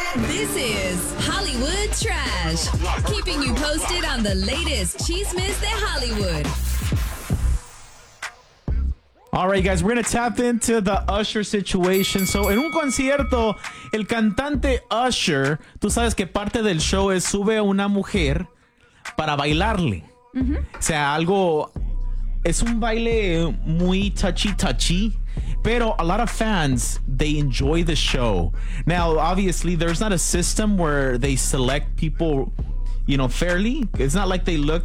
This is Hollywood Trash, keeping you posted on the latest chismes de Hollywood. All right, guys, we're going to tap into the Usher situation. So, en un concierto, el cantante Usher, tú sabes que parte del show es sube a una mujer para bailarle. O sea, algo... Es un baile muy touchy, pero a lot of fans, they enjoy the show. Now, obviously, there's not a system where they select people, fairly. It's not like they look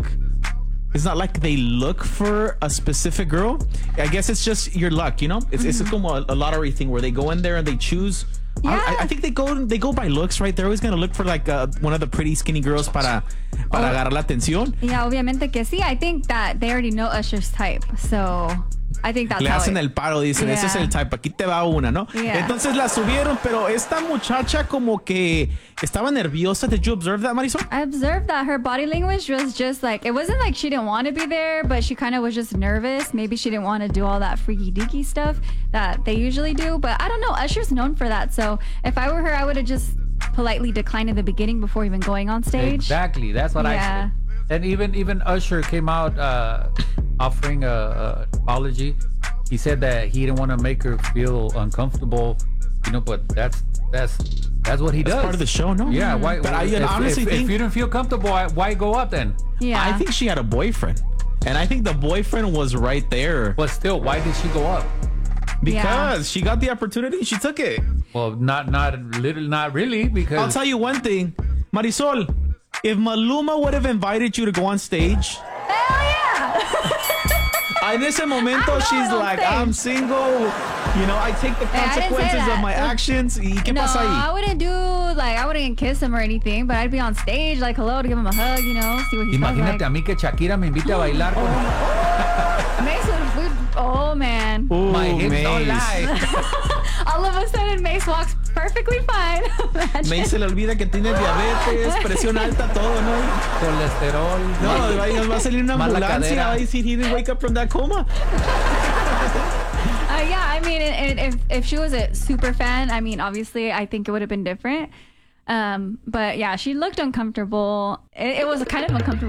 for a specific girl. I guess it's just your luck, It's como a lottery thing where they go in there and they choose. Yeah. I think they go by looks, right? They're always going to look for like one of the pretty skinny girls para agarrar la atención. Yeah, obviamente que sí. I think that they already know Usher's type. So I think that's Le how hacen el paro, dicen, ese es el type, aquí te va una, ¿no? Yeah. Entonces la subieron, pero esta muchacha como que estaba nerviosa. Did you observe that, Marisol? I observed that her body language was just like, it wasn't like she didn't want to be there, but she kind of was just nervous. Maybe she didn't want to do all that freaky deaky stuff that they usually do. But I don't know. Usher's known for that. So if I were her, I would have just politely declined in the beginning before even going on stage. Exactly. That's what I said. And even Usher came out offering a apology. He said that he didn't want to make her feel uncomfortable, but that's what he does. That's part of the show, no? Yeah. Why? But I honestly if think you didn't feel comfortable, why go up then? Yeah. I think she had a boyfriend, and I think the boyfriend was right there. But still, why did she go up? Because she got the opportunity, she took it. Well, not really, because I'll tell you one thing, Marisol. If Maluma would have invited you to go on stage, Hell yeah! en ese momento, she's like, I'm single. I take the I didn't say consequences of that. my actions. ¿Y qué No, pasa ahí? I wouldn't kiss him or anything, but I'd be on stage like, hello, to give him a hug, see what he sounds imagínate like. a mí que Shakira me invite a bailar con Oh, man. Ooh, my hips don't Mace. lie. All of a sudden, Mace walks perfectly fine. Mace se le olvida que tiene diabetes, presión alta, todo, ¿no? Colesterol. No, nos va a salir una Mala ambulancia. cadera. Va a decir, he didn't wake up from that coma. Yeah, I mean, if she was a super fan, I mean, obviously, I think it would have been different. But yeah, she looked uncomfortable. It was kind of uncomfortable.